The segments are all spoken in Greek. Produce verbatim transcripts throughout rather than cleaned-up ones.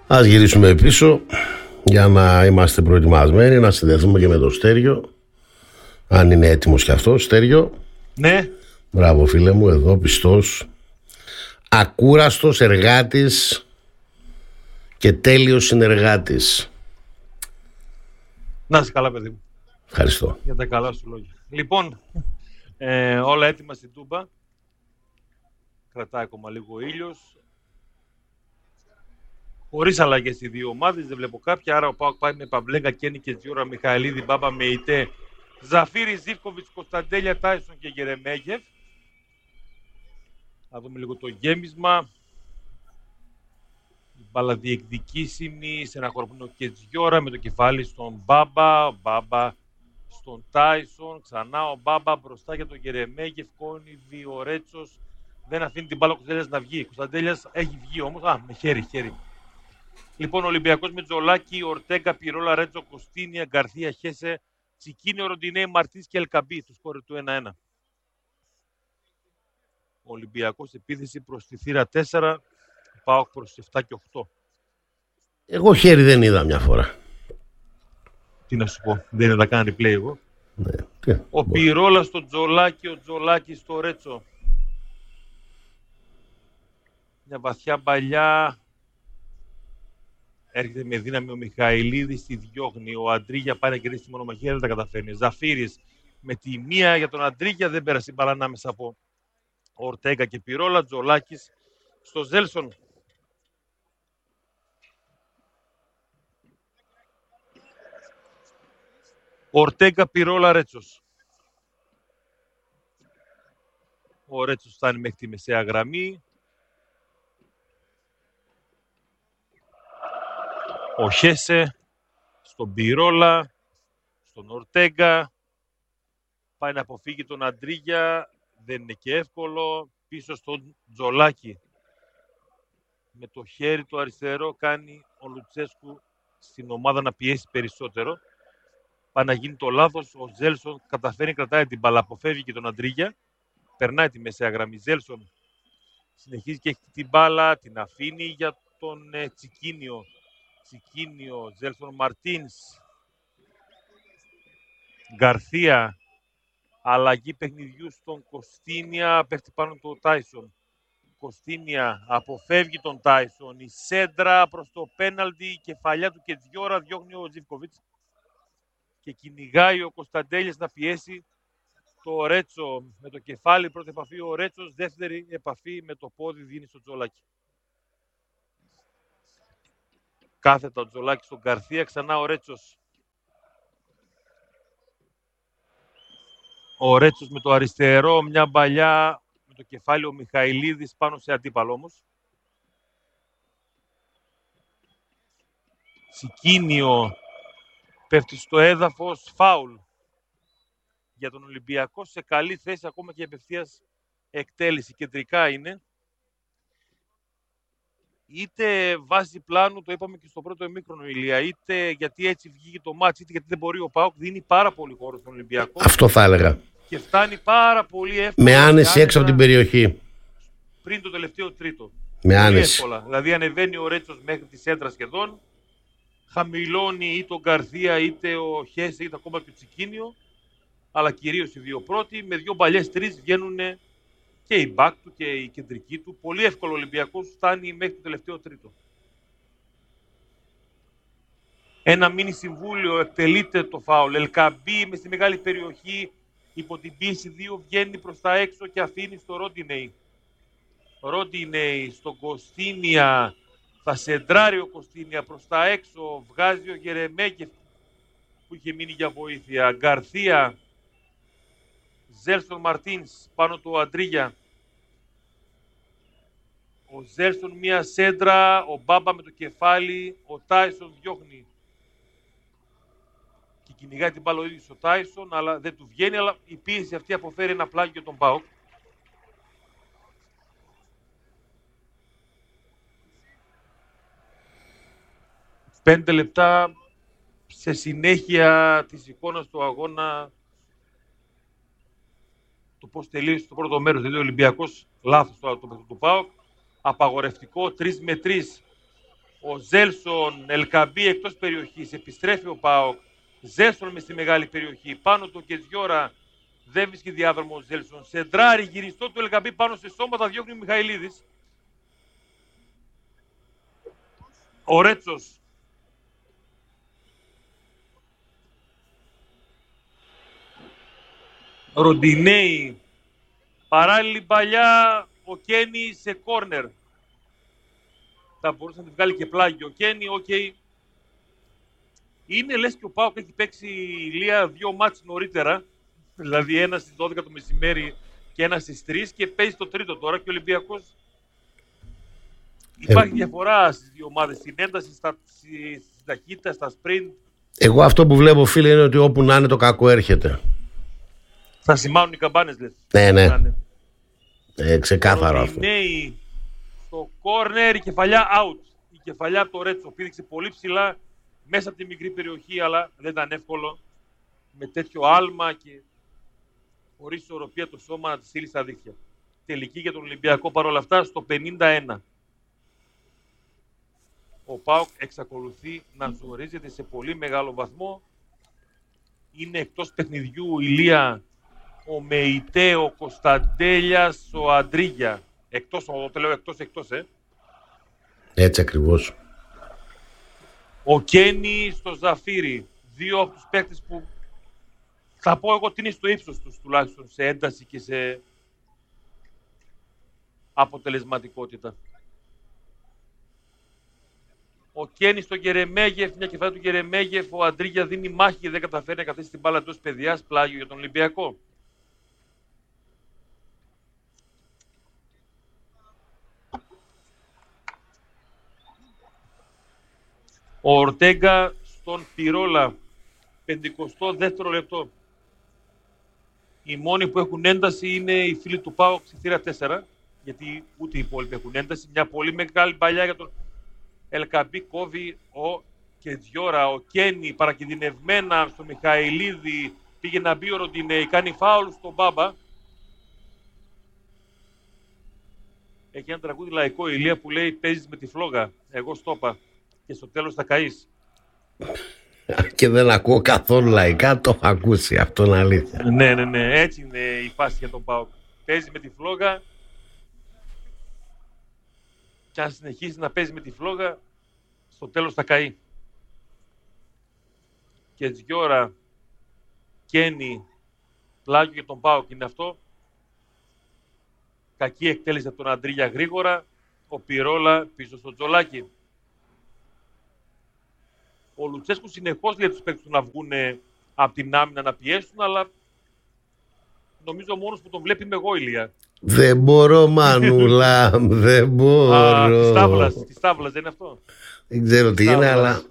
Ας γυρίσουμε πίσω για να είμαστε προετοιμασμένοι, να συνδεθούμε και με το Στέριο. Αν είναι έτοιμος κι αυτό, Στέριο. Ναι. Μπράβο φίλε μου, εδώ πιστός, ακούραστος εργάτης και τέλειος συνεργάτης. Να είσαι καλά, παιδί μου. Ευχαριστώ. Για τα καλά σου λόγια. Λοιπόν, ε, όλα έτοιμα στην Τούμπα. Κρατάει ακόμα λίγο ο ήλιος. Χωρίς αλλαγές στις δύο ομάδες, δεν βλέπω κάποια. Άρα ο ΠΑΟΚ πάει με Παμπλέγκα, Κέννη και Τζιόρα, Μιχαηλίδη, Μπάμπα, Μεϊτέ, Ζαφύρη, Ζίβκοβιτς, Κωνσταντέλια, Τάισον και Γερεμέγεφ. Θα δούμε λίγο το γέμισμα. Η μπάλα διεκδικήσιμη σε ένα χοροπνό και Τζιόρα με το κεφάλι στον Μπάμπα. Ο Μπάμπα στον Τάισον. Ξανά ο Μπάμπα μπροστά για τον Γερεμέγεφ. Κόνιβι, ο Ρέτσος. Δεν αφήνει την μπάλα ο Κωνσταντέλιας να βγει. Ο Κωνσταντέλιας έχει βγει όμως. Α, με χέρι, χέρι. Λοιπόν, ο Ολυμπιακός με Τζολάκη, Ορτέγκα, Πυρόλα, Ρέτζο, Κωστίνια, Γκαρθία, Χέσε, Τσικίνιο, Ροντινέη, Μαρτής και Ελκαμπή, του σκόρε του ένα ένα. Ο Ολυμπιακός επίθεση προς τη θύρα τέσσερα, πάω προς επτά και οκτώ. Εγώ χέρι δεν είδα μια φορά. Τι να σου πω, δεν είδα καν replay εγώ. Ναι. Τι, ο Πυρόλα στο Τζολάκη, ο Τζολάκη στο Ρέτσο. Μια βαθιά μπαλιά. Έρχεται με δύναμη ο Μιχαηλίδης, τη διώχνει. Ο Αντρίγια πάει να κερδίσει τη μονομαχία, δεν τα καταφέρνει. Ζαφύρης με τη μία για τον Αντρίγια, δεν πέρασε η μπάλα ανάμεσα από Ορτέγκα και Πυρόλα. Τζολάκης στο Ζέλσον. Ορτέγκα, Πυρόλα, Ρέτσος. Ο Ρέτσος φτάνει μέχρι τη μεσαία γραμμή. Ο Χέσε στον Πυρόλα, στον Ορτέγκα. Πάει να αποφύγει τον Αντρίγια. Δεν είναι και εύκολο. Πίσω στον Τζολάκη. Με το χέρι του αριστερό κάνει ο Λουτσέσκου στην ομάδα να πιέσει περισσότερο. Πάει να γίνει το λάθος. Ο Ζέλσον καταφέρει, κρατάει την μπάλα. Αποφεύγει και τον Αντρίγια. Περνάει τη μεσαία γραμμή. Ζέλσον συνεχίζει και έχει την μπάλα. Την αφήνει για τον ε, Τσικίνιο. Τσικίνιο, Ζέλσον Μαρτίνς. Γκαρθία. Αλλαγή παιχνιδιού στον Κωστίνια. Πέφτει πάνω του ο Τάισον. Κωστίνια αποφεύγει τον Τάισον. Η σέντρα προς το πέναλτι. Η κεφαλιά του και Τζιόρα διώχνει ο Ζίβκοβιτς. Και κυνηγάει ο Κωνσταντέλιας να πιέσει το Ρέτσο. Με το κεφάλι πρώτη επαφή ο Ρέτσος. Δεύτερη επαφή με το πόδι δίνει στο Τζολάκη. Κάθετα ο Τζολάκης στον Γκαρθία, ξανά ο Ρέτσος. Ο Ρέτσος με το αριστερό, μια μπαλιά με το κεφάλι ο Μιχαηλίδης πάνω σε αντίπαλο όμως. Τσικίνιο πέφτει στο έδαφος, φάουλ για τον Ολυμπιακό, σε καλή θέση ακόμα και απευθείας εκτέλεση. Κεντρικά είναι. Είτε βάσει πλάνου, το είπαμε και στο πρώτο ημίχρονο, Ηλία, είτε γιατί έτσι βγήκε το μάτς, είτε γιατί δεν μπορεί ο ΠΑΟΚ, δίνει πάρα πολύ χώρο στον Ολυμπιακό. Αυτό θα έλεγα. Και φτάνει πάρα πολύ εύκολα. Με άνεση έξω από την περιοχή. Πριν το τελευταίο τρίτο. Με πολύ άνεση. Εύκολα. Δηλαδή ανεβαίνει ο Ρέτσος μέχρι τη σέντρα σχεδόν, χαμηλώνει είτε ο Γκαρθία, είτε ο Χέσε, είτε ακόμα και ο Τσικίνιο, αλλά κυρίως οι δύο πρώτοι, με δύο μπαλιές τρεις βγαίνουν και η μπακ του και η κεντρική του. Πολύ εύκολο ο Ολυμπιακός, φτάνει μέχρι το τελευταίο τρίτο. Ένα μίνι συμβούλιο, εκτελείται το φάουλ. Ελκαμπή μες στη μεγάλη περιοχή, υπό την πίεση δύο, βγαίνει προς τα έξω και αφήνει στο Ροντινέη. Ροντινέη στον Κωστίνια, θα σεντράρει ο Κωστίνια προς τα έξω, βγάζει ο Γερεμέγεφ που είχε μείνει για βοήθεια. Γκαρθία, Ζέλσον Μαρτίνς πάνω του Αντρίγια. Ο Ζέλσον μία σέντρα, ο Μπάμπα με το κεφάλι, ο Τάισον διώχνει. Και κυνηγάει την μπάλα ο ίδιος ο Τάισον, αλλά δεν του βγαίνει, αλλά η πίεση αυτή αποφέρει ένα πλάγιο για τον ΠΑΟΚ. Πέντε λεπτά σε συνέχεια της εικόνας του αγώνα, το πώς τελείωσε το πρώτο μέρος, δηλαδή ο Ολυμπιακός, λάθος το, το, το, το ΠΑΟΚ, απαγορευτικό, τρεις με τρεις Ο Ζέλσον, Ελκαμπή εκτός περιοχής, επιστρέφει ο ΠΑΟΚ. Ζέλσον μες στη μεγάλη περιοχή, πάνω του Κετζιόρα, δεν βρίσκει διάδρομο ο Ζέλσον. Σεντράρι, γυριστό του Ελκαμπή πάνω σε σώματα, διώχνει ο Μιχαηλίδης. Ο Ρέτσος. Ροντινέη. Παράλληλη παλιά, ο Κένι σε κόρνερ. Θα μπορούσε να τη βγάλει και πλάγιο. Ο Κένι, οκ. Okay. Είναι λες και ο ΠΑΟΚ έχει παίξει Ηλία δύο μάτς νωρίτερα. Δηλαδή ένα στις δώδεκα το μεσημέρι και ένα στις τρεις και παίζει το τρίτο τώρα και ο Ολυμπιακός. Ε, Υπάρχει διαφορά στις δύο ομάδες, στην ένταση, στα, στη ταχύτητα, στα sprint. Εγώ αυτό που βλέπω, φίλε, είναι ότι όπου να είναι το κακό έρχεται. Θα σημάνουν οι καμπάνες, λες. Ναι, ναι. Ε, ξεκάθαρο αυτό. Νέοι στο κόρνερ, η κεφαλιά out. Η κεφαλιά από το Ρέτσο πήδηξε πολύ ψηλά μέσα από τη μικρή περιοχή, αλλά δεν ήταν εύκολο με τέτοιο άλμα και χωρίς ισορροπία το σώμα να τη στείλει στα δίχτυα. Τελική για τον Ολυμπιακό παρόλα αυτά στο πενήντα ένα. Ο ΠΑΟΚ εξακολουθεί να ζορίζεται σε πολύ μεγάλο βαθμό. Είναι εκτός παιχνιδιού Ηλία ο Μεϊτέ, ο Κωνσταντέλιας, ο Αντρίγια. Εκτός, το λέω εκτός, εκτός, ε. Έτσι ακριβώς. Ο Κένι στο Ζαφύρι. Δύο από τους παίκτες που θα πω εγώ ότι είναι στο ύψος τους, τουλάχιστον σε ένταση και σε αποτελεσματικότητα. Ο Κένι στο Γερεμέγεφ, μια κεφαλιά του Γερεμέγεφ, ο Αντρίγια δίνει μάχη και δεν καταφέρει να καθίσει την μπάλα εντός παιδιάς, πλάγιο για τον Ολυμπιακό. Ο Ορτέγκα στον Πυρόλα, πενηκοστό δεύτερο λεπτό. Οι μόνοι που έχουν ένταση είναι οι φίλοι του ΠΑΟΚ στη θύρα τέσσερα, γιατί ούτε οι υπόλοιποι έχουν ένταση. Μια πολύ μεγάλη παλιά για τον Ελκαμπή, κόβει ο Κετζιόρα, ο Κένι παρακινδυνευμένα στο Μιχαηλίδη, πήγε να μπει ο Ροντινέη, κάνει φάουλ στον Μπάμπα. Έχει ένα τραγούδι λαϊκό, η Ηλία, που λέει παίζεις με τη φλόγα, εγώ στο είπα και στο τέλος θα καείς. Και δεν ακούω καθόλου λαϊκά, το έχω ακούσει, αυτό είναι αλήθεια. Ναι, ναι, ναι, έτσι είναι η φάση για τον ΠΑΟΚ. Παίζει με τη φλόγα και αν συνεχίσει να παίζει με τη φλόγα, στο τέλος θα καεί. Κετζιόρα, Κένι, πλάγιο για τον ΠΑΟΚ είναι αυτό. Κακή εκτέλεση από τον Αντρίγια γρήγορα. Ο Πυρόλα πίσω στο Τζολάκι. Ο Λουτσέσκου συνεχώς λέει τους παίκτες του να βγουν από την άμυνα να πιέσουν, αλλά νομίζω μόνος που τον βλέπει είμαι εγώ, Ηλία. Δεν μπορώ, Μανούλα, δεν μπορώ. Α, της τάβλας, της τάβλας, δεν είναι αυτό. Δεν ξέρω τι είναι, αλλά...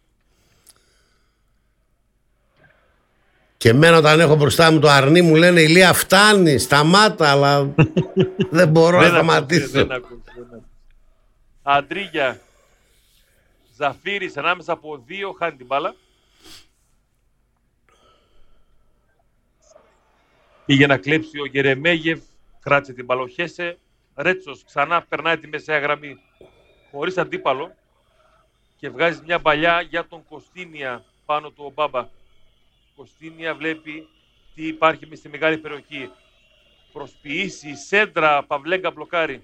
Και εμένα όταν έχω μπροστά μου το αρνί μου λένε Ηλία φτάνει, σταμάτα, αλλά δεν μπορώ να σταματήσω. Δεν ακούω, δεν ακούω. Αντρίγια, Ζαφύρης ανάμεσα από δύο, χάνει την μπάλα. Πήγε να κλέψει ο Γερεμέγεφ, κράτησε την μπάλα ο Χέσε. Ρέτσος ξανά περνάει τη μεσαία γραμμή χωρίς αντίπαλο και βγάζει μια παλιά για τον Κωστίνια πάνω του ο Μπάμπα. Κωστίνια βλέπει τι υπάρχει μες στη μεγάλη περιοχή. Προσποιήσει, σέντρα, Παυλέγκα μπλοκάρει.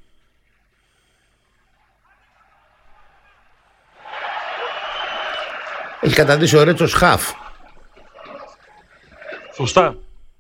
Έχει καταντήσει ο Ρέτσος χαφ. Σωστά.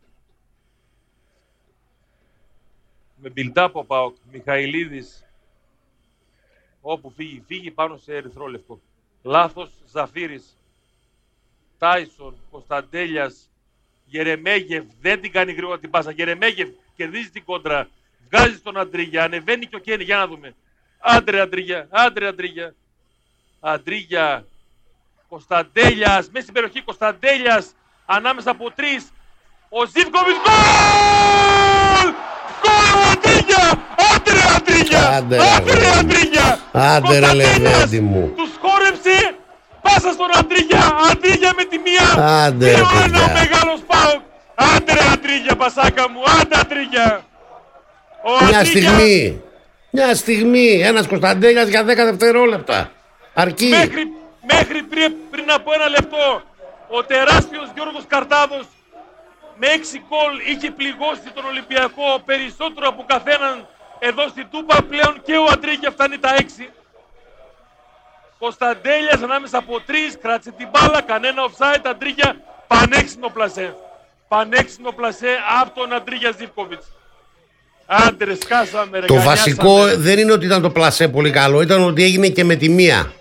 Με build-up ο ΠΑΟΚ, Μιχαηλίδης. Όπου φύγει, φύγει πάνω σε ερυθρόλευκο. Λάθος, Ζαφύρης. Τάισον, Κωνσταντέλιας, Γερεμέγεφ, δεν την κάνει γρήγορα την πάσα. Γερεμέγεφ κερδίζει την κόντρα, βγάζει τον Αντρίγια, ανεβαίνει και ο Κένι, για να δούμε. Άντρε Αντρίγια, άντρε Αντρίγια. Αντρίγια, Κωνσταντέλιας, μέσα στην περιοχή Κωνσταντέλιας, ανάμεσα από τρεις. Ο Ζίβκοβιτς, γκολ! Γκολ Αντρίγια! Άντρε Αντρίγια! Άντρε Αντρίγια! Άντρε Λεβέντη μου! Τους χόρεψε! Πάσα στον Αντρίγια! Αντρίγια με τη μία! Άντε δύο ένα ο μεγάλος ΠΑΟΚ! Άντε ρε Αντρίγια, πασάκα μου! Άντε Αντρίγια! Μια στιγμή! Μια στιγμή! Ένας Κωνσταντέλιας για δέκα δευτερόλεπτα! Αρκεί. Μέχρι, μέχρι πριν, πριν από ένα λεπτό ο τεράστιος Γιώργος Καρτάδος με έξι γκολ είχε πληγώσει τον Ολυμπιακό περισσότερο από καθέναν εδώ στην Τούμπα. Πλέον και ο Αντρίγια φτάνει τα έξι. Κωνσταντέλιας ανάμεσα από τρεις, κράτησε την μπάλα, κανένα offside. Αντρίγια, πανέξινο πλασέ. Πανέξινο πλασέ από τον Αντρίγια Ζίβκοβιτς. Άντε, σκάσαμε, ρε, το γανιάσαμε. βασικό δεν είναι ότι ήταν το πλασέ πολύ καλό, ήταν ότι έγινε και με τη μία.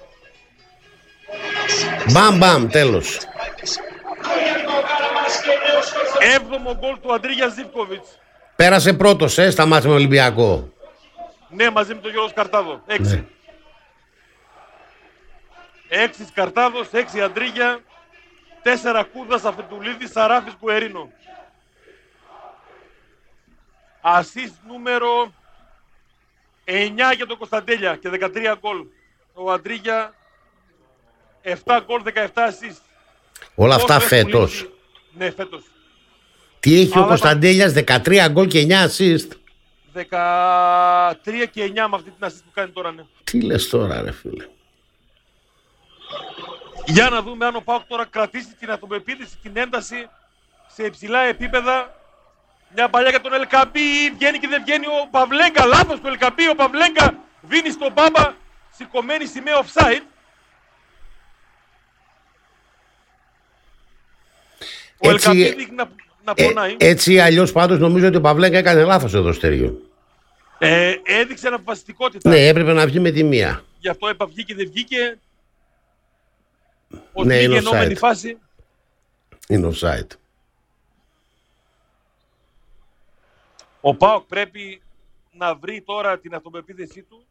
Μπαμ μπαμ, τέλος. Έβδομο γκολ του Αντρίγια Ζίβκοβιτς. Πέρασε πρώτος, ε, στα μάτια με Ολυμπιακό. Ναι, μαζί με τον Γιώργο Σκαρτάδο. Έξι. Ναι. Έξι Σκαρτάδος, έξι Αντρίγια, τέσσερα Κούδας, Αφεντουλίδης, Σαράφης, Κουερίνο. Ασίστ νούμερο εννιά για τον Κωνσταντέλια και δεκατρία γκολ. Ο Αντρίγια επτά γκολ, δεκαεπτά ασίστ. Όλα αυτά Όσο φέτος. πουλήσει... Ναι, φέτος. Τι έχει Αλλά ο Κωνσταντέλιας, δεκατρία γκολ και εννιά assist. δεκατρία και εννιά με αυτή την ασίστ που κάνει τώρα, ναι. Τι λες τώρα, ρε φίλε. Για να δούμε αν ο ΠΑΟΚ τώρα κρατήσει την αυτοπεποίθηση, την ένταση σε υψηλά επίπεδα. Μια παλιά για τον Ελκαμπή, βγαίνει και δεν βγαίνει ο Παυλέγκα. Λάθος του Ελκαμπή, ο Παυλέγκα δίνει στον Μπάμπα, σηκωμένη σημαία offside. Ο Έτσι, Ελκαμπή δείχνει να, να ε, πονάει. έτσι ή αλλιώς πάντως νομίζω ότι ο Παυλέγκα έκανε λάθος εδώ, Στέριο. Ε, έδειξε αναποφασιστικότητα. Ναι, έπρεπε να βγει με τη μία. Γι' αυτό είπα βγήκε και δεν βγήκε. Ότι Ναι, είναι είναι γεννόμενη offside. φάση. Είναι offside. Ο ΠΑΟΚ πρέπει να βρει τώρα την αυτοπεποίθησή του,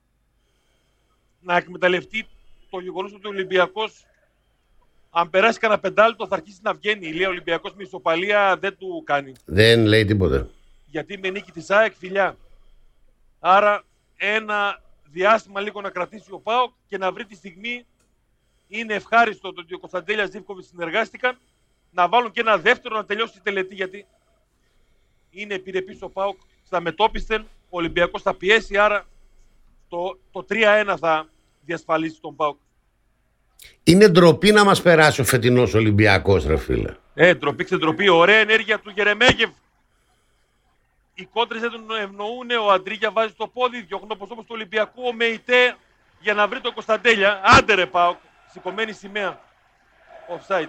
να εκμεταλλευτεί το γεγονός ότι ο Ολυμπιακός, αν περάσει κανένα πεντάλεπτο, θα αρχίσει να βγαίνει. Λέει ο Ολυμπιακός με ισοπαλία δεν του κάνει. Δεν λέει τίποτε. Γιατί με νίκη της ΑΕΚ φιλιά. Άρα ένα διάστημα λίγο να κρατήσει ο ΠΑΟΚ και να βρει τη στιγμή. Είναι ευχάριστο το ότι ο Κωνσταντέλιας Ζίβκοβιτς συνεργάστηκαν να βάλουν και ένα δεύτερο να τελειώσει τη τελετή, γιατί είναι επιρρεπής ο ΠΑΟΚ στα μετόπιστεν, ο Ολυμπιακός θα πιέσει, άρα το, το τρία ένα θα διασφαλίσει τον ΠΑΟΚ. Είναι ντροπή να μας περάσει ο φετινός Ολυμπιακός, ρε φίλε. Ε, ντροπή ξεντροπή, ωραία ενέργεια του Γερεμέγεφ. Οι κόντρες δεν τον ευνοούν, ο Αντρίγια βάζει το πόδι, διωχνόπως όπως του Ολυμπιακού, ο Μεϊτέ για να βρει τον Κωνσταντέλια. Άντε ρε ΠΑΟΚ, σηκωμένη σημαία. Offside.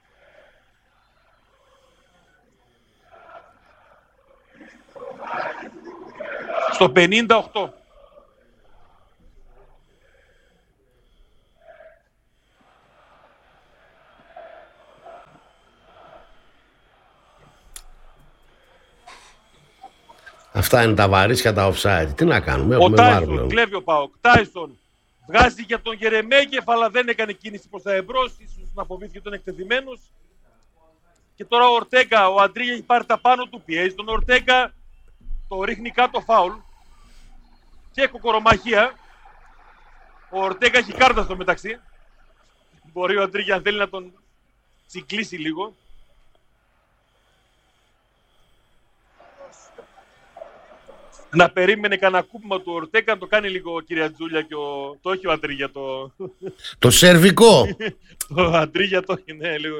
Στο πενήντα οκτώ. Αυτά είναι τα βαρύσια τα offside. Τι να κάνουμε, Ο έχουμε βάρ Τάισον πλέον. κλέβει ο ΠΑΟΚ. Τάισον βγάζει για τον Γερεμέγεφ, αλλά δεν έκανε κίνηση προς τα εμπρός. Ίσως να φοβήθηκε τον εκτεθειμένος. Και τώρα ο Ορτέγκα, ο Αντρίγια έχει πάρει τα πάνω του, πιέζει τον Ορτέγκα. Το ρίχνει κάτω φάουλ. Και κοκορομαχία. Ο Ορτέγκα έχει κάρτα στο μεταξύ. Μπορεί ο Αντρίγια αν θέλει να τον τσιγκλίσει λίγο. Να περίμενε κανένα κούπημα του Ορτέγκα, να το κάνει λίγο κυρία Τζούλια και ο... το έχει ο Αντρίγια το... Το σερβικό. το Αντρίγια το έχει, ναι, λίγο.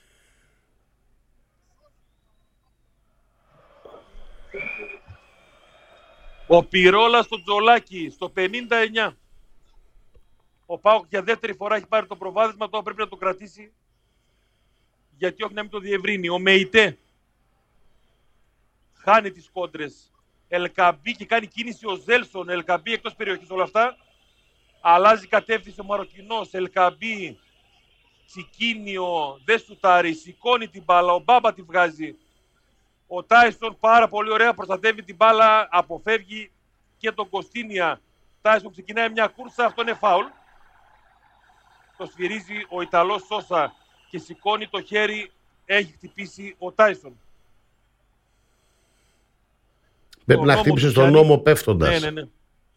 Ο Πυρόλας στο Τζολάκι, στο πενήντα εννιά. Ο ΠΑΟΚ για δεύτερη φορά έχει πάρει το προβάδισμα, τώρα πρέπει να το κρατήσει. Γιατί όχι να μην το διευρύνει. Ο Μεϊτέ χάνει τις κόντρες. Ελκαμπή και κάνει κίνηση ο Ζέλσον. Ελκαμπή εκτός περιοχής, όλα αυτά. Αλλάζει κατεύθυνση ο Μαροκινός. Ελκαμπή, Τσικίνιο, δεν σουτάρει, σηκώνει την μπάλα. Ο Μπάμπα τη βγάζει. Ο Τάισον πάρα πολύ ωραία προστατεύει την μπάλα. Αποφεύγει και τον Κωστίνια. Τάισον ξεκινάει μια κούρσα. Αυτό είναι φάουλ. Το σφυρίζει ο Ιταλός Σόσα και σηκώνει το χέρι. Έχει χτυπήσει ο Τάισον. Πρέπει να χτύπησε στον νόμο πέφτοντας. Ναι, ναι, ναι.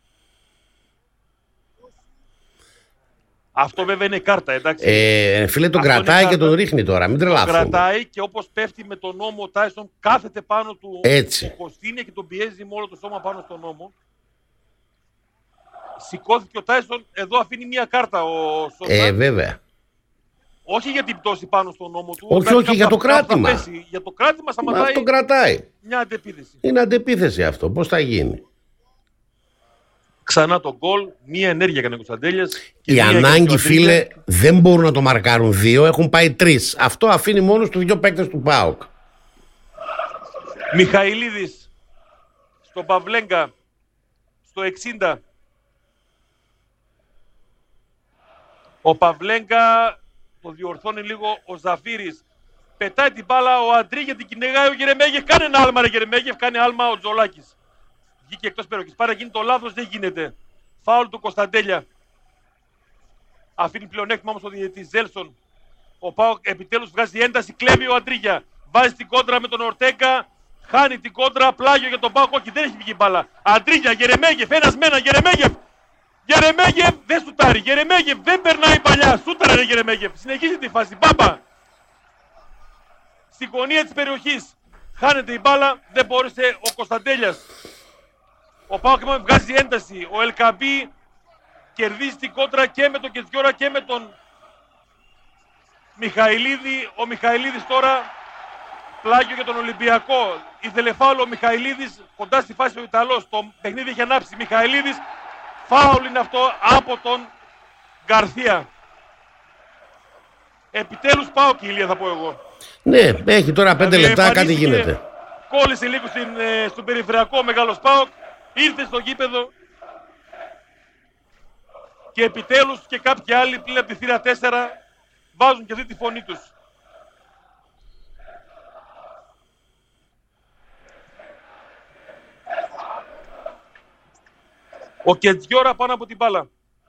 Αυτό βέβαια είναι κάρτα, εντάξει. Ε, φίλε, τον Αυτό κρατάει είναι και τον κάρτα. ρίχνει τώρα. Μην Τον τρελαθούμε. κρατάει και όπως πέφτει με τον νόμο ο Τάισον κάθεται πάνω του Έτσι. ο Κωστίνια και τον πιέζει με όλο το σώμα πάνω στον νόμο. Σηκώθηκε ο Τάισον, εδώ αφήνει μία κάρτα ο Σόσα. Ε, βέβαια. Όχι για την πτώση πάνω στον νόμο του. Όχι, όχι, για το κράτημα. Πέσει. Για το κράτημα σταματάει. Αυτό κρατάει. Μια αντεπίθεση. Είναι αντεπίθεση αυτό. Πώς θα γίνει. Ξανά το γκολ. Μία ενέργεια έκανε ο Κωνσταντέλιας. Η ανάγκη, φίλε, δεν μπορούν να το μαρκάρουν δύο. Έχουν πάει τρεις. Αυτό αφήνει μόνο στους δύο παίκτες του ΠΑΟΚ. Μιχαηλίδης στον Παυλέγκα στο εξήντα. Ο Παυλέγκα το διορθώνει λίγο ο Ζαφύρης. Πετάει την μπάλα ο Αντρίγια, την κυνηγάει ο Γερεμέγεφ. Κάνε ένα άλμα ρε Γερεμέγεφ, κάνει άλμα ο Τζολάκης. Βγήκε εκτός περιοχής. Πάρα γίνει το λάθος, δεν γίνεται. Φάουλ του Κωνσταντέλια. Αφήνει πλεονέκτημα όμως ο διαιτητής Ζέλσον. Ο Πάοκ επιτέλους βγάζει ένταση, κλέβει ο Αντρίγια. Βάζει την κόντρα με τον Ορτέγκα. Χάνει την κόντρα, πλάγιο για τον Πάοκ. Όχι, δεν έχει βγει μπάλα. Αντρίγια, Γερεμέγεφ, ένας με ένα, Γερεμέγεφ. Γερεμέγεφ δεν σουτάρει. Γερεμέγεφ δεν περνάει παλιά. Σούταρε ρε Γερεμέγεφ. Συνεχίζει τη φάση. Μπάμπα. Στην γωνία της περιοχής. Χάνεται η μπάλα. Δεν μπόρεσε ο Κωνσταντέλιας. Ο Πάοκ βγάζει ένταση. Ο Ελκαμπή κερδίζει την κόντρα και με τον Κετζιόρα και με τον Μιχαηλίδη. Ο Μιχαηλίδης τώρα πλάγιο για τον Ολυμπιακό. Ήθελε φάουλ ο Μιχαηλίδης. Κοντά στη φάση ο Ιταλός. Το παιχνίδι είχε ανάψει. Μιχαηλίδης. Φάουλ είναι αυτό από τον Γκαρθία. Επιτέλους πάω και Ηλία θα πω εγώ. Ναι, έχει τώρα πέντε δηλαδή, λεπτά κάτι γίνεται. Κόλλησε λίγο στην, στον περιφερειακό ο μεγάλος ΠΑΟΚ. Ήρθε στο γήπεδο. Και επιτέλους και κάποιοι άλλοι πλην από τη θύρα τέσσερα βάζουν και αυτή τη φωνή τους. Ο Κετζιόρα πάνω από την μπάλα.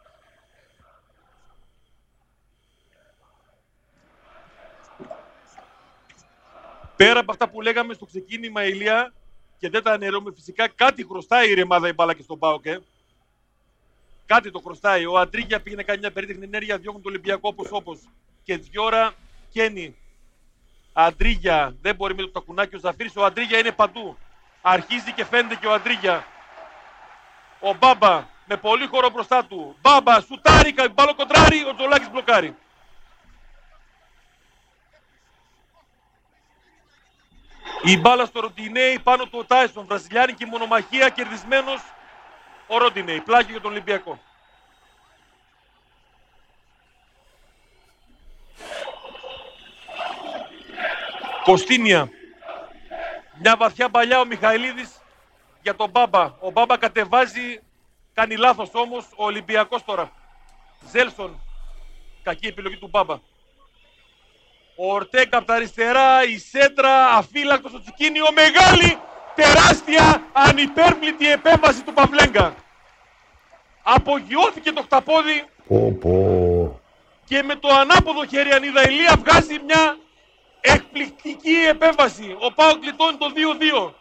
Πέρα από αυτά που λέγαμε στο ξεκίνημα, Ηλία, και δεν τα αναιρούμε φυσικά, κάτι χρωστάει η ρεμάδα η μπάλα και στον ΠΑΟΚ. Ε. Κάτι το χρωστάει. Ο Αντρίγια πήγε να κάνει μια περίτεχνη ενέργεια, διώχνει το Ολυμπιακό όπως όπως. Κετζιόρα, Κένι. Αντρίγια, δεν μπορεί με το τακουνάκι ο Ζαφύρης, ο Αντρίγια είναι παντού. Αρχίζει και φαίνεται και ο Αντρίγια. Ο Μπάμπα με πολύ χώρο μπροστά του. Μπάμπα, σουτάρει, μπάλο κοντράρει, ο Τζολάκης μπλοκάρει. Η μπάλα στο Ροντινέι πάνω του Τάισον. Βραζιλιάνικη μονομαχία, κερδισμένος ο Ροντινέι. Πλάγιο για τον Ολυμπιακό. Κωστίνια. Μια βαθιά παλιά ο Μιχαηλίδης για τον Μπάμπα. Ο Μπάμπα κατεβάζει, κάνει λάθος όμως ο Ολυμπιακός τώρα. Ζέλσον. Κακή επιλογή του Μπάμπα. Ο Ορτέγκα από τα αριστερά, η σέντρα, αφύλακτος στο Τσικίνιο, μεγάλη, τεράστια, ανυπέρβλητη επέμβαση του Παυλέγκα. Απογειώθηκε το χταπόδι πω, πω. Και με το ανάποδο χέρι Ανίδα Ηλία βγάζει μια εκπληκτική επέμβαση. Ο ΠΑΟΚ γλιτώνει το δύο δύο.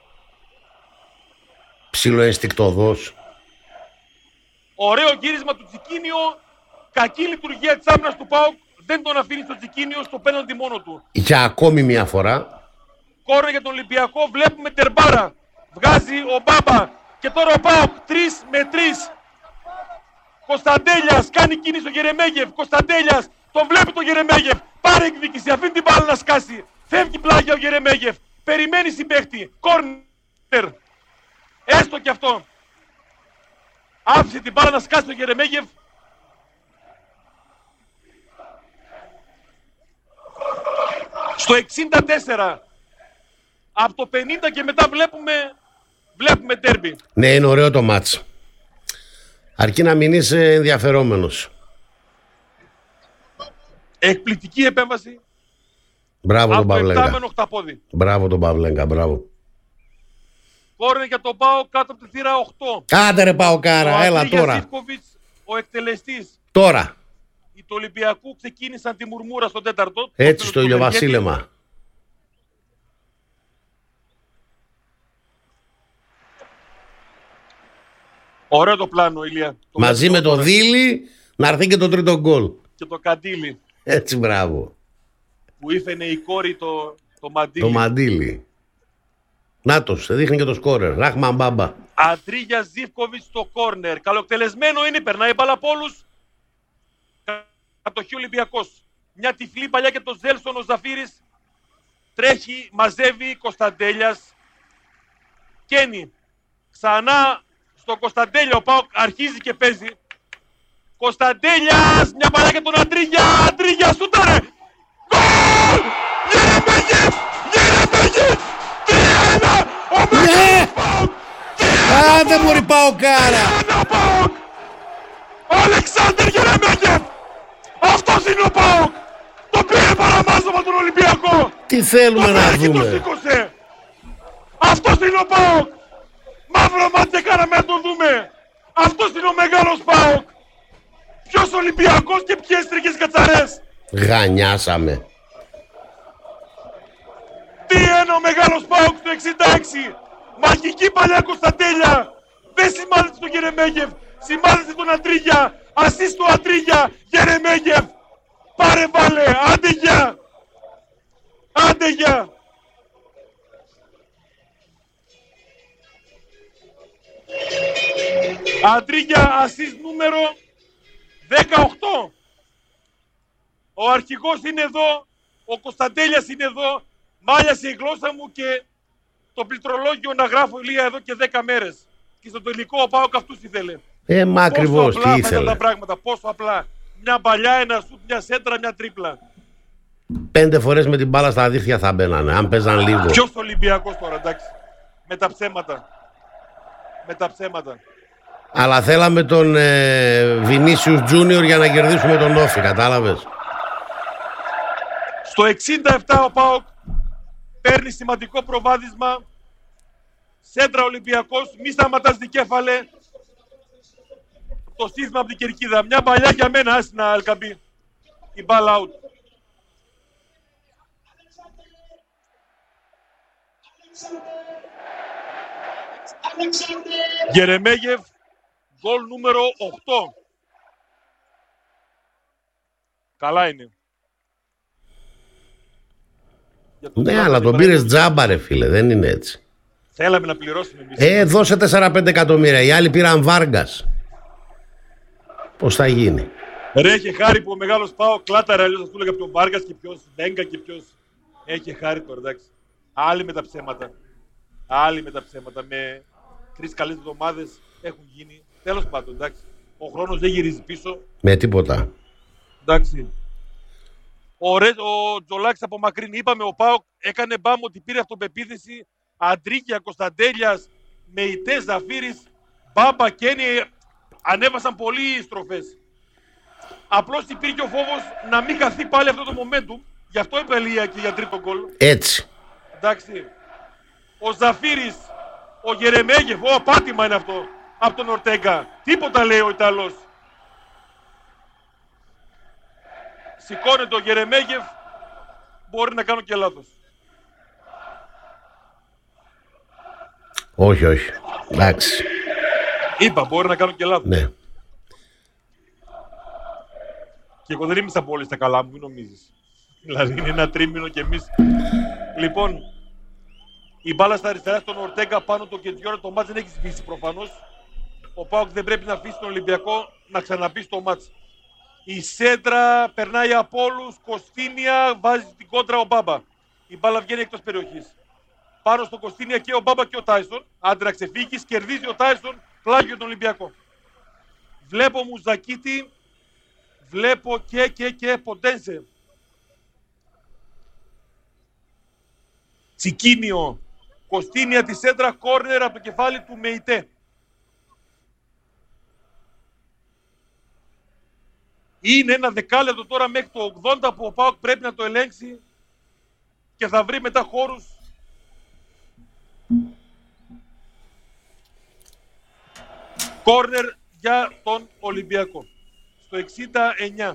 Ψιλοαισθηκτοδός. Ωραίο γύρισμα του Τσικίνιο, κακή λειτουργία της άμυνας του ΠΑΟΚ. Δεν τον αφήνει στο Τσικίνιο στο πέναλτι μόνο του. Για ακόμη μια φορά. Κόρνερ για τον Ολυμπιακό. Βλέπουμε τερμπάρα. Βγάζει ο Μπάμπα. Και τώρα ο ΠΑΟΚ τρεις με τρεις. Κωνσταντέλιας κάνει κίνηση ο Γερεμέγεφ. Κωνσταντέλιας τον βλέπει τον Γερεμέγεφ. Πάρε εκδίκηση. Αφήνει την μπάλα να σκάσει. Φεύγει πλάγια ο Γερεμέγεφ. Περιμένει συμπαίχτη. Κόρνερ. Έστω και αυτό. Άφησε την μπάλα να σκάσει ο Γερεμέγεφ. Στο εξήντα τέσσερα. Από το πενήντα και μετά βλέπουμε βλέπουμε ντέρμπι. Ναι, είναι ωραίο το μάτς. Αρκεί να μην είσαι ενδιαφερόμενος. Εκπληκτική επέμβαση. Μπράβο τον Παυλέγκα. Χταπόδι. Μπράβο τον Παυλέγκα, μπράβο. Κόρνερ για τον ΠΑΟ κάτω από τη θύρα οκτώ. Άντε ρε Παοκάρα, έλα τώρα. Ζίβκοβιτς, ο εκτελεστής. Τώρα. Οι του Ολυμπιακού ξεκίνησαν τη μουρμούρα στον τέταρτο. Έτσι στο ηλιοβασίλεμα. Ωραίο το πλάνο, Ηλία. Το μαζί με το Δίλη να έρθει και το τρίτο γκολ. Και το Καντήλι. Έτσι, μπράβο. Που ήφαινε η κόρη το, το Μαντήλι. Το Μαντήλι. Νάτος, σε δείχνει και το σκόρερ. Ράχμαν Μπάμπα. Αντρίγια Ζίβκοβιτς στο κόρνερ. Καλοκτελεσμένο είναι, περνάει η μπάλα από όλους. Κατοχή Ολυμπιακός. Μια τυφλή παλιά και το Ζέλσον, ο Ζαφύρης. Τρέχει, μαζεύει, Κωνσταντέλιας. Κένι. Ξανά στο Κωνσταντέλια, ο ΠΑΟΚ αρχίζει και παίζει. Κωνσταντέλιας, μια παλιά και τον Αντρίγια. Αντρίγια, σούταρε. Γκολ! Γερεμέγεφ! Γερεμέγεφ! τρία ένα! Ο Μέγας ΠΑΟΚ! Α, δεν μπορεί ΠΑΟΚάρα! ΠΑΟΚ! Ο Αλεξάνδρ Γερεμέγεφ! Αυτός είναι ο ΠΑΟΚ! Το πήρε παραμάζωμα τον Ολυμπιακό! Τι θέλουμε το να το δούμε! σήκωσε. Αυτός είναι ο ΠΑΟΚ! Μαύρο μάτια κάναμε να τον δούμε! Αυτός είναι ο μεγάλος ΠΑΟΚ! Ποιος Ολυμπιακός και ποιες τρικές κατσαρές! Γανιάσαμε! Τι είναι ο μεγάλος ΠΑΟΚ στο εξήντα έξι! Μαγική παλιά Κωνσταντέλια! Δεν σημάδεψε τον Γερεμέγεφ! Σημάδεψε τον Αντρίγια! Ασίστ του Αντρίγια! Γερεμέγεφ! Πάρε βάλε! Άντε γεια! Άντε γεια! Αντρίγια ασίστ νούμερο δεκαοκτώ. Ο αρχηγός είναι εδώ, ο Κωνσταντέλιας είναι εδώ, μάλιασε η γλώσσα μου και το πληκτρολόγιο να γράφω Ηλία εδώ και δέκα μέρες. Και στο τελικό ο ΠΑΟΚ αυτούς ήθελε. Ε, μα ακριβώς, τι ήθελε. Τα πράγματα, πόσο απλά. Μια παλιά, ένα σουτ, μια σέντρα, μια τρίπλα. Πέντε φορές με την μπάλα στα δίχτυα θα μπαίνανε, αν παίζαν λίγο. Ποιος Ολυμπιακός τώρα, εντάξει. Με τα ψέματα. Με τα ψέματα. Αλλά θέλαμε τον ε, Βινίσιους Τζούνιορ για να κερδίσουμε τον Όφη, κατάλαβες. Στο εξήντα επτά ο ΠΑΟΚ παίρνει σημαντικό προβάδισμα. Σέντρα Ολυμπιακός, μη σταματάς δικέφαλε. Το σύστημα από την κερκίδα. Μια παλιά για μένα, άσυνα Αλκαμπή. Η μπάλα out. Γερεμέγεφ, γκολ νούμερο οκτώ. Καλά είναι. Ναι, αλλά τον πήρες τζάμπα ρε φίλε, δεν είναι έτσι. Θέλαμε να πληρώσουμε εμείς. Ε, δώσε τέσσερα πέντε εκατομμύρια, οι άλλοι πήραν Βάργκας. Πώς θα γίνει. Ρε, έχει χάρη που ο μεγάλος ΠΑΟ κλάταρα, αλλιώς θα σου έλεγα ποιον Βάργας και ποιος Βέγκα και ποιος. Έχει χάρη τώρα, εντάξει. Άλλοι με τα ψέματα. Άλλοι με τα ψέματα. Με τρεις καλές εβδομάδες έχουν γίνει. Τέλος πάντων, εντάξει. Ο χρόνος δεν γυρίζει πίσω. Με τίποτα. Εντάξει. Ο, Ρε, ο Τζολάκης απομακρύνει. Είπαμε, ο ΠΑΟΚ έκανε μπάμ ότι πήρε αυτοπεποίθηση. Αντρίκια, Κωνσταντέλιας, Μεϊτές, Ζαφύρης, Μπάμπα, Κένι. Ανέβασαν πολλοί στροφές. Απλώς υπήρχε ο φόβος να μην χαθεί πάλι αυτό το momentum. Γι' αυτό είπε Ελία και για τρίτο γκολ. Έτσι. Εντάξει. Ο Ζαφύρης, ο Γερεμέγεφ, ο απάτημα είναι αυτό. Από τον Ορτέγκα. Τίποτα λέει ο Ιταλός. Σηκώνεται ο Γερεμέγεφ. Μπορεί να κάνω και λάθος. Όχι, όχι. Εντάξει. Είπα, μπορεί να κάνω και λάθος. Ναι. Και εγώ δεν είμαι στα πόλη στα καλά μου, μην νομίζεις. Δηλαδή είναι ένα τρίμηνο κι εμείς. Λοιπόν, η μπάλα στα αριστερά στον Ορτέγκα πάνω το Κεντζιόρα. Το μάτς δεν έχει σβήσει προφανώς. Ο ΠΑΟΚ δεν πρέπει να αφήσει τον Ολυμπιακό να ξαναμπεί στο μάτς. Η σέντρα περνάει από όλους. Κωστίνια βάζει την κόντρα ο Μπάμπα. Η μπάλα βγαίνει εκτός περιοχής. Πάνω στο Κωστίνια και ο Μπάμπα και ο Τάισον. Άντρα ξεφύγης, κερδίζει ο Τάισον. Πλάγιο τον Ολυμπιακό. Βλέπω Μουζακίτη. Βλέπω και και και Ποντένσε. Τσικίνιο. Κωστίνια τη σέντρα, κόρνερ από το κεφάλι του Μεϊτέ. Είναι ένα δεκάλεπτο τώρα μέχρι το ογδόντα που ο ΠΑΟΚ πρέπει να το ελέγξει και θα βρει μετά χώρους. Κόρνερ για τον Ολυμπιακό. Στο εξήντα εννιά.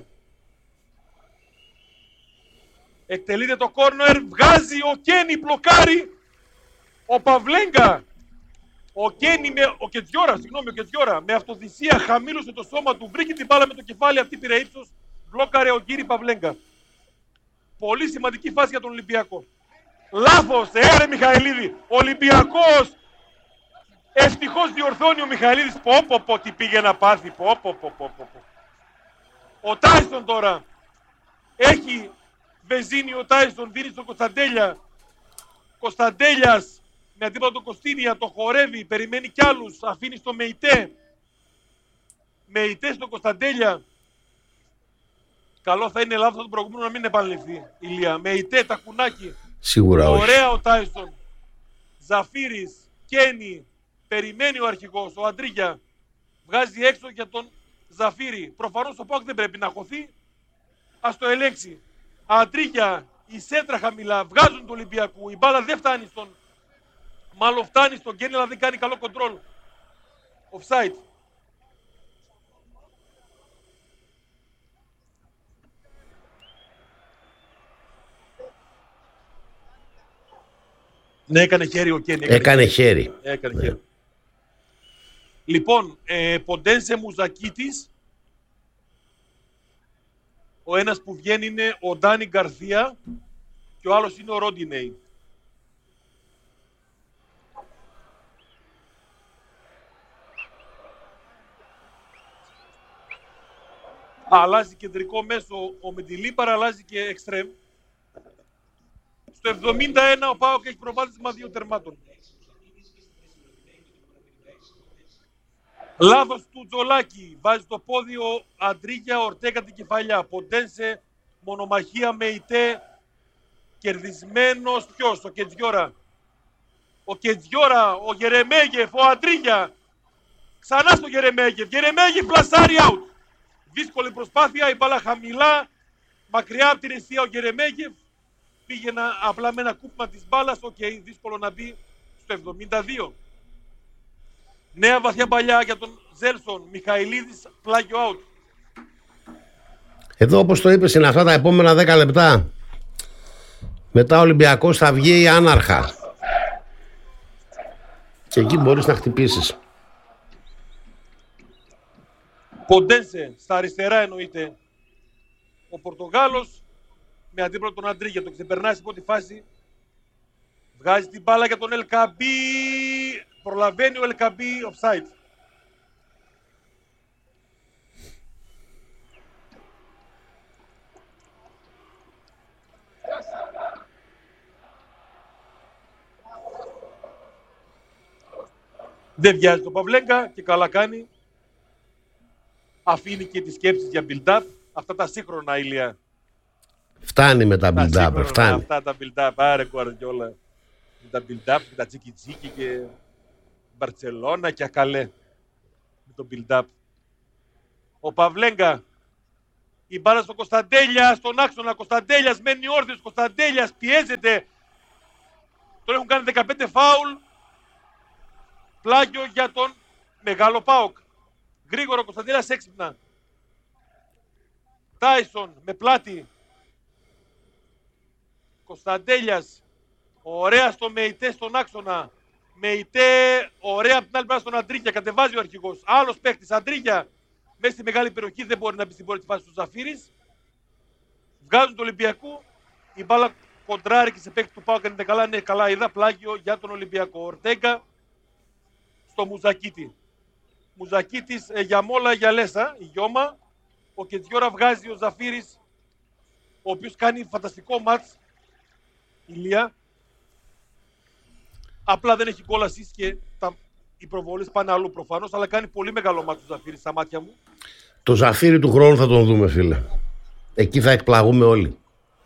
Εκτελείται το κόρνερ, βγάζει ο Κένι, μπλοκάρει ο Παυλέγκα. Ο Κένι με, ο Κετζιόρα, συγγνώμη, ο Κετζιόρα με αυτοθυσία χαμήλωσε το σώμα του, βρήκε την μπάλα με το κεφάλι, αυτή πήρε ύψος, μπλόκαρε ο Κύρι Παυλέγκα. Πολύ σημαντική φάση για τον Ολυμπιακό. Λάθος, έρε Μιχαηλίδη, Ολυμπιακός Ευτυχώς διορθώνει ο Μιχαηλίδης. Πω πω πω τι πήγε να πάθει. Πω πω πω πω πω. Ο Τάισον τώρα έχει βεζίνει, ο Τάισον δίνει στον Κωνσταντέλια. Κωνσταντέλιας με αντίπαλο τον Κωστίνια, το χορεύει, περιμένει κι άλλους, αφήνει στο Μεϊτέ. Μεϊτέ στον Κωνσταντέλια. Καλό θα είναι λάθος του προηγούμενου να μην επαναληφθεί. Ηλία, Μεϊτέ, τακουνάκι. Σίγουρα όχι. Ωραία ο Τάισον. Ζαφύρης, Κένι, περιμένει ο αρχηγός, ο Αντρίγια. Βγάζει έξω για τον Ζαφύρη. Προφανώς ο Πάοκ δεν πρέπει να χωθεί. Ας το ελέγξει. Αντρίγια, η σέντρα χαμηλά, βγάζουν του Ολυμπιακού. Η μπάλα δεν φτάνει στον... Μάλλον φτάνει στον Κένι, αλλά δεν κάνει καλό κοντρόλ. Offside. Ναι, έκανε χέρι ο Κένι. Έκανε, έκανε χέρι. Έκανε ναι. χέρι. Λοιπόν, ε, Ποντένσε Μουζακίτης. Ο ένας που βγαίνει είναι ο Ντάνι Γκαρθία και ο άλλος είναι ο Ρόντινεϊ. Αλλάζει κεντρικό μέσο ο Μεντιλίμπαρα, αλλάζει και εξτρέμ. Στο εβδομήντα ένα ο Πάοκ έχει προβάδισμα δύο τερμάτων. Λάθος του Τζολάκη. Βάζει το πόδι ο Αντρίγια, Ορτέγκα την κεφαλιά. Ποντένσε, μονομαχία Μεϊτέ. Κερδισμένος ποιος, ο Κετζιόρα. Ο Κετζιόρα, ο Γερεμέγεφ, ο Αντρίγια. Ξανά στο Γερεμέγεφ. Γερεμέγεφ πλασάρι out. Δύσκολη προσπάθεια, η μπάλα χαμηλά. Μακριά από την αιστεία ο Γερεμέγεφ. Πήγαινε απλά με ένα κούπμα της μπάλας. Οκ, okay, δύσκολο να μπει στο εβδομήντα δύο. Νέα βαθιά παλιά για τον Ζέλσον. Μιχαηλίδης, πλάγιο out. Εδώ όπως το είπες είναι αυτά τα επόμενα δέκα λεπτά. Μετά ο Ολυμπιακός θα βγει άναρχα. Και εκεί μπορείς να χτυπήσεις. Ποντένσε, στα αριστερά εννοείται. Ο Πορτογάλος με αντίπαλο τον Αντρίγια. Το ξεπερνάει στην πρώτη φάση. Βγάζει την μπάλα για τον Ελκαμπή. Προλαβαίνει ο Ελκαμπή, offside. Δεν βιάζει τον Παυλέγκα και καλά κάνει. Αφήνει και τις σκέψεις για build-up. Αυτά τα σύγχρονα, Ηλία. Φτάνει με τα build-up, φτάνει. Αυτά τα build-up, άρε Γκουαρδιόλα. Με τα build-up, με τα τσίκι-τσίκι και Μπαρτσελώνα και Ακαλέ. Με το build-up. Ο Παυλέγκα. Η μπάλα στον Κωνσταντέλια, στον άξονα. Κωνσταντέλιας μένει όρθιος. Κωνσταντέλιας πιέζεται. Τον έχουν κάνει δεκαπέντε φάουλ. Πλάγιο για τον μεγάλο ΠΑΟΚ. Γρήγορο Κωνσταντέλιας έξυπνα. Τάισον με πλάτη. Κωνσταντέλιας. Ωραία στο Μεϊτέ στον άξονα. Μεϊτέ, ωραία από την άλλη πλευρά στον Αντρίγια. Κατεβάζει ο αρχηγός. Άλλος παίκτης, Αντρίγια. Μέσα στη μεγάλη περιοχή δεν μπορεί να μπει στην πρώτη φάση του Ζαφύρης. Βγάζουν το Ολυμπιακού. Η μπάλα κοντράρει και σε παίκτη του ΠΑΟΚ. Είναι καλά, ναι, καλά. Είδα πλάγιο για τον Ολυμπιακό. Ορτέγκα στο Μουζακίτη. Μουζακίτης ε, για Μόλα, για Λέσα. Η Γιώμα. Ο Κετζιόρα βγάζει ο Ζαφύρης. Ο οποίος κάνει φανταστικό μάτς. Ηλία. Απλά δεν έχει γκολ ασίστ και τα... οι προβολές πάνε αλλού προφανώς, αλλά κάνει πολύ μεγάλο μάτσο ο Ζαφύρης στα μάτια μου. Το Ζαφύρι του χρόνου θα τον δούμε, φίλε. Εκεί θα εκπλαγούμε όλοι.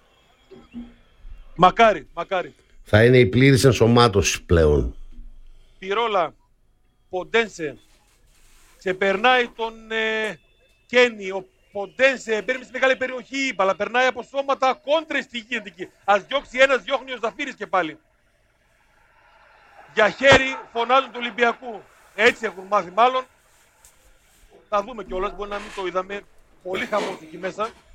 Μακάρι, μακάρι. Θα είναι η πλήρης ενσωμάτωση πλέον. Πυρόλα, Ποντένσε, ξεπερνάει τον ε, Κένι. Ο Ποντένσε παίρνει στη μεγάλη περιοχή, αλλά περνάει από σώματα, κόντρες στη γίνεται εκεί. Ας διώξει ένας, διώχνει ο Ζαφύρης και πάλι. Για χέρι φωνάζουν του Ολυμπιακού. Έτσι έχουν μάθει μάλλον. Θα δούμε κιόλας, μπορεί να μην το είδαμε. Πολύ χαμός εκεί μέσα.